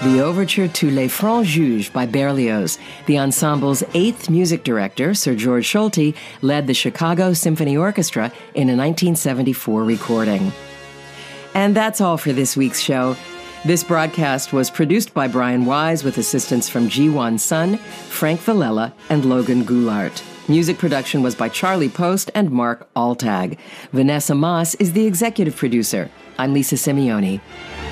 the overture to Les Francs Juges by Berlioz. The ensemble's eighth music director, Sir George Solti, led the Chicago Symphony Orchestra in a 1974 recording. And that's all for this week's show. This broadcast was produced by Brian Wise with assistance from Ji-Won Sun, Frank Villela, and Logan Goulart. Music production was by Charlie Post and Mark Altag. Vanessa Moss is the executive producer. I'm Lisa Simeone.